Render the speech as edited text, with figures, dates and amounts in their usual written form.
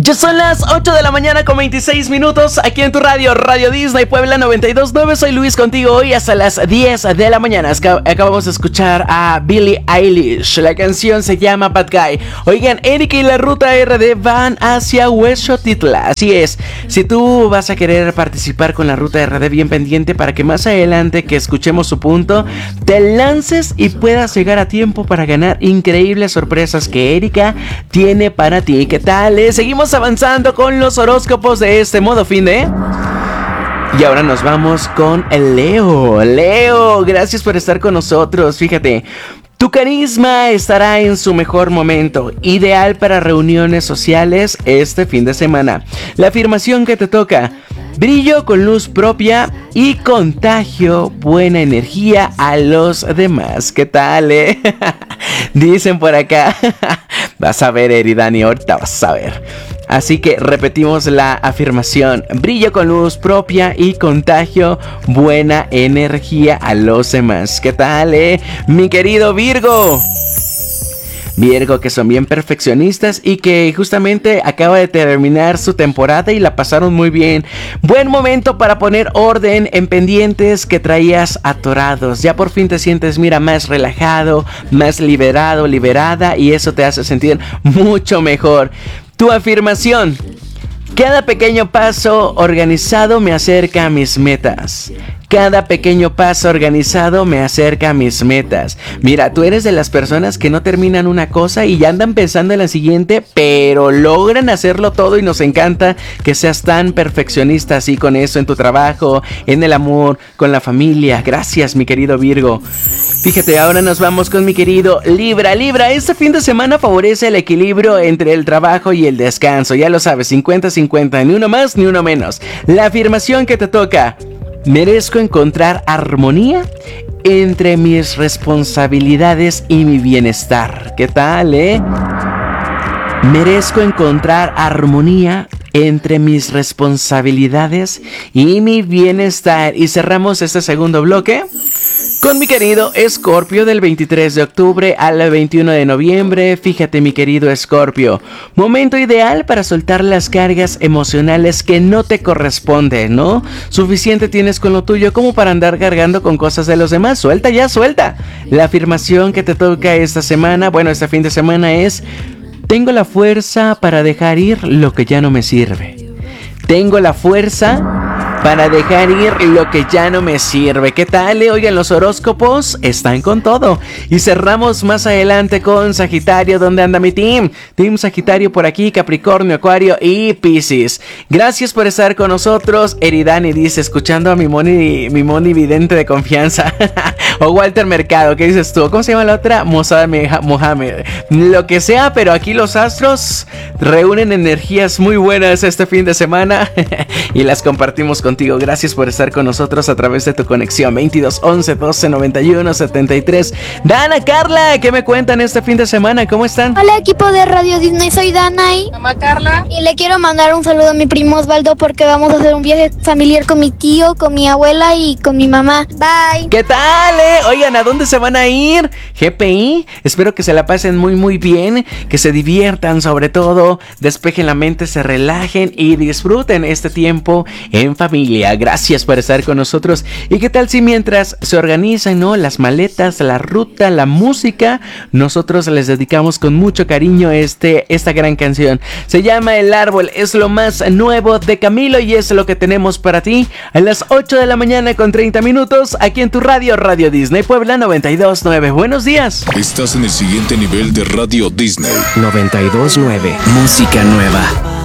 Ya son las 8 de la mañana con 26 minutos aquí en tu radio, Radio Disney Puebla 92.9. Soy Luis contigo hoy hasta las 10 de la mañana. Acabamos de escuchar a Billie Eilish. La canción se llama Bad Guy. Oigan, Erika y la Ruta RD van hacia Huexotitla. Así es, si tú vas a querer participar con la Ruta RD, bien pendiente para que más adelante que escuchemos su punto, te lances y puedas llegar a tiempo para ganar increíbles sorpresas que Erika tiene para ti. ¿Qué tal? Seguimos avanzando con los horóscopos de este modo fin de... Y ahora nos vamos con el Leo. Leo, gracias por estar con nosotros. Fíjate, tu carisma estará en su mejor momento, ideal para reuniones sociales este fin de semana. La afirmación que te toca: brillo con luz propia y contagio buena energía a los demás. ¿Qué tal, Dicen por acá. Vas a ver, Eridani, ahorita vas a ver. Así que repetimos la afirmación: brillo con luz propia y contagio buena energía a los demás. ¿Qué tal, mi querido Virgo? Virgo, que son bien perfeccionistas y que justamente acaba de terminar su temporada y la pasaron muy bien. Buen momento para poner orden en pendientes que traías atorados. Ya por fin te sientes, mira, más relajado, más liberado, liberada, y eso te hace sentir mucho mejor. Tu afirmación: cada pequeño paso organizado me acerca a mis metas. Cada pequeño paso organizado me acerca a mis metas. Mira, tú eres de las personas que no terminan una cosa y ya andan pensando en la siguiente, pero logran hacerlo todo, y nos encanta que seas tan perfeccionista así con eso en tu trabajo, en el amor, con la familia. Gracias, mi querido Virgo. Fíjate, ahora nos vamos con mi querido Libra. Libra, este fin de semana favorece el equilibrio entre el trabajo y el descanso. Ya lo sabes, 50-50, ni uno más ni uno menos. La afirmación que te toca: merezco encontrar armonía entre mis responsabilidades y mi bienestar. ¿Qué tal, Merezco encontrar armonía entre mis responsabilidades y mi bienestar. Y cerramos este segundo bloque con mi querido Escorpio, del 23 de octubre al 21 de noviembre. Fíjate, mi querido Escorpio, momento ideal para soltar las cargas emocionales que no te corresponden, ¿no? Suficiente tienes con lo tuyo como para andar cargando con cosas de los demás. Suelta ya, suelta. La afirmación que te toca esta semana, bueno, este fin de semana es: tengo la fuerza para dejar ir lo que ya no me sirve. Tengo la fuerza para dejar ir lo que ya no me sirve. ¿Qué tal? Oigan, los horóscopos están con todo. Y cerramos más adelante con Sagitario. ¿Dónde anda mi team? Team Sagitario por aquí, Capricornio, Acuario y Piscis. Gracias por estar con nosotros. Eridani dice, escuchando a mi Moni vidente de confianza. O Walter Mercado, ¿qué dices tú? ¿Cómo se llama la otra? Mohamed. Lo que sea, pero aquí los astros reúnen energías muy buenas este fin de semana y las compartimos contigo. Gracias por estar con nosotros a través de tu conexión 22 11 12 91 73. Dana, Carla, ¿qué me cuentan este fin de semana? ¿Cómo están? Hola, equipo de Radio Disney, soy Dana y mamá Carla. Y le quiero mandar un saludo a mi primo Osvaldo porque vamos a hacer un viaje familiar con mi tío, con mi abuela y con mi mamá. Bye. ¿Qué tal, Oigan, ¿a dónde se van a ir? GPI, espero que se la pasen muy muy bien, que se diviertan sobre todo, despejen la mente, se relajen y disfruten este tiempo en familia. Gracias por estar con nosotros. ¿Y qué tal si mientras se organizan, ¿no?, las maletas, la ruta, la música, nosotros les dedicamos con mucho cariño esta gran canción? Se llama El Árbol, es lo más nuevo de Camilo y es lo que tenemos para ti a las 8 de la mañana con 30 minutos aquí en tu radio, Radio Disney Puebla 92.9. Buenos días. Estás en el siguiente nivel de Radio Disney 92.9. Música nueva.